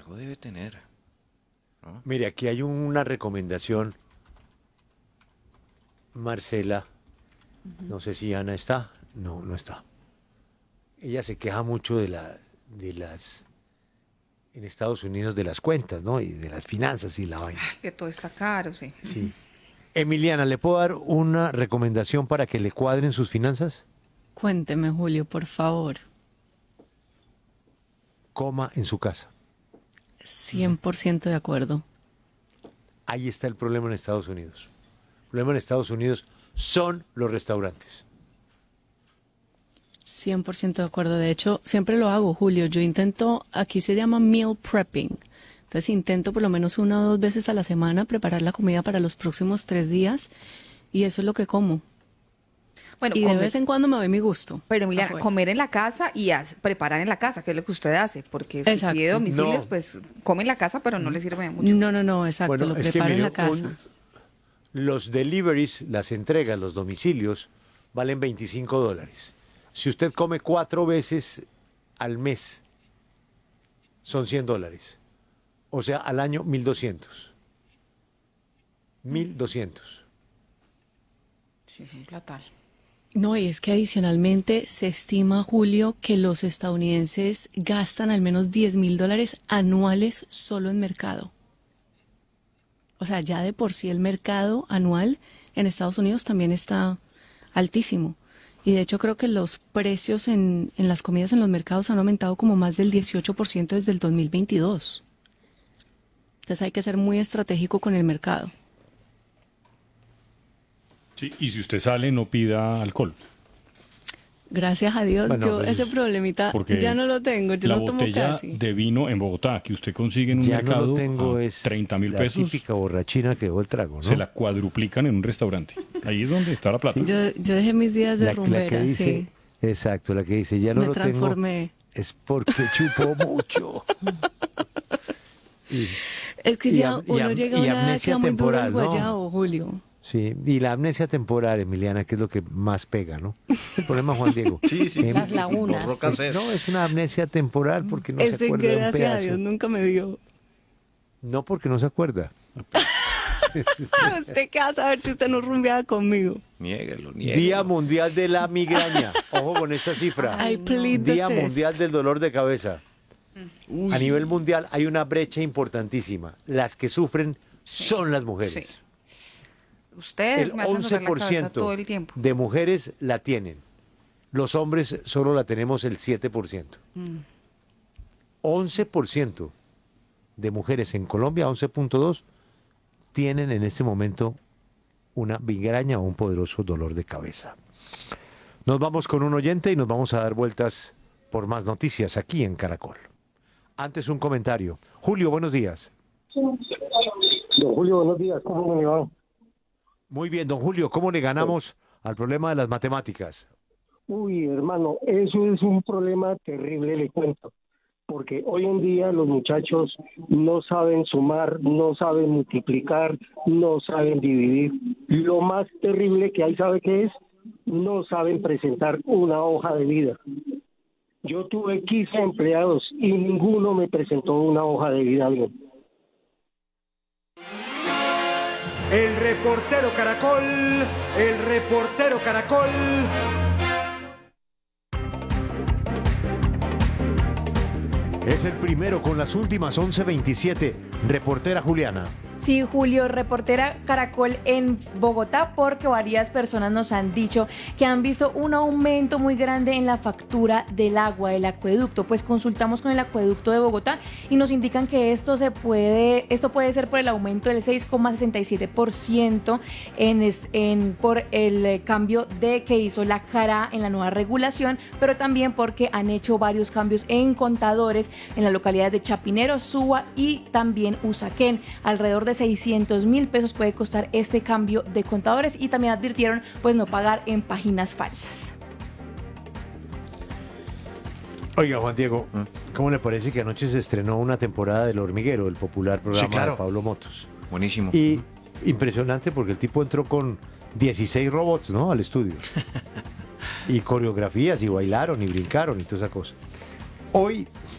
algo debe tener, ¿no? Mire, aquí hay una recomendación, Marcela. No sé si Ana está. No, no está. Ella se queja mucho en Estados Unidos de las cuentas, ¿no? Y de las finanzas y la vaina. Que todo está caro, sí. Sí. Emiliana, ¿le puedo dar una recomendación para que le cuadren sus finanzas? Cuénteme, Julio, por favor. Coma en su casa. 100% de acuerdo. Ahí está el problema en Estados Unidos. El problema en Estados Unidos son los restaurantes. 100% de acuerdo. De hecho, siempre lo hago, Julio. Yo intento, aquí se llama meal prepping. Entonces intento por lo menos 1 o 2 veces a la semana preparar la comida para los próximos 3 días y eso es lo que como. Bueno, Y de vez en cuando me doy mi gusto. Pero mira, afuera. comer en la casa y preparar en la casa, que es lo que usted hace, porque si Exacto. pide domicilios, No. pues come en la casa, pero no le sirve de mucho. No, exacto, Bueno, lo es que preparo en mire, la casa. los deliveries, las entregas, los domicilios, valen $25. Si usted come 4 veces al mes, son $100. O sea, al año 1.200. 1.200. Sí, es un platal. No, y es que adicionalmente se estima, Julio, que los estadounidenses gastan al menos $10,000 anuales solo en mercado. O sea, ya de por sí el mercado anual en Estados Unidos también está altísimo. Y de hecho creo que los precios en las comidas en los mercados han aumentado como más del 18% desde el 2022. Entonces hay que ser muy estratégico con el mercado. Sí, y si usted sale, no pida alcohol. Gracias a Dios, Bueno, yo pues, ese problemita Porque ya no lo tengo, yo la no tomo botella casi. de vino en Bogotá, que usted consigue en un Ya no mercado lo tengo, a es 30.000 la pesos, típica borrachina que dejó el trago, ¿no? se la cuadruplican en un restaurante. Ahí es donde está la plata. Yo dejé mis días de La que rumbera, dice, sí. exacto, la que dice, ya no Me lo tengo, transformé. es porque chupó mucho. Y- Es que y ya am- y uno am- llega a y una edad que amnesia va muy duro el temporal, ¿no? guayabo, Julio. Sí, y la amnesia temporal, Emiliana, que es lo que más pega, ¿no? Es el problema, Juan Diego. Sí, sí. Las lagunas. Borró cassette. No, es una amnesia temporal porque no se Ese acuerda de un gracias a pedazo. Dios nunca me dio. No porque no se acuerda. Usted qué va a saber si usted no rumbeaba conmigo. Niéguelo. Día Mundial de la Migraña. Ojo con esta cifra. I plead the Día fifth. Mundial del Dolor de Cabeza. A nivel mundial hay una brecha importantísima. Las que sufren son las mujeres. Sí. Ustedes El me hacen sudar la cabeza 11% todo el tiempo. de mujeres la tienen. Los hombres solo la tenemos el 7%. 11% de mujeres en Colombia, 11.2, tienen en este momento una migraña o un poderoso dolor de cabeza. Nos vamos con un oyente y nos vamos a dar vueltas por más noticias aquí en Caracol. Antes un comentario. Julio, buenos días. Don Julio, buenos días. ¿Cómo me va? Muy bien, don Julio, ¿cómo le ganamos al problema de las matemáticas? Uy, hermano, eso es un problema terrible, le cuento. Porque hoy en día los muchachos no saben sumar, no saben multiplicar, no saben dividir. Lo más terrible que hay, ¿sabe qué es? No saben presentar una hoja de vida. Yo tuve 15 empleados y ninguno me presentó una hoja de vida bien. El reportero Caracol, el reportero Caracol. Es el primero con las últimas 11:27. Reportera Juliana. Sí, Julio, reportera Caracol en Bogotá, porque varias personas nos han dicho que han visto un aumento muy grande en la factura del agua, del acueducto. Pues consultamos con el acueducto de Bogotá y nos indican que esto puede ser por el aumento del 6,67% por el cambio que hizo la CARA en la nueva regulación, pero también porque han hecho varios cambios en contadores en las localidades de Chapinero, Suba y también Usaquén. Alrededor de 600.000 pesos puede costar este cambio de contadores, y también advirtieron pues no pagar en páginas falsas. Oiga, Juan Diego, ¿cómo le parece que anoche se estrenó una temporada del Hormiguero, el popular programa claro. de Pablo Motos? Buenísimo. Y impresionante porque el tipo entró con 16 robots, ¿no? Al estudio. Y coreografías, y bailaron, y brincaron, y toda esa cosa. Hoy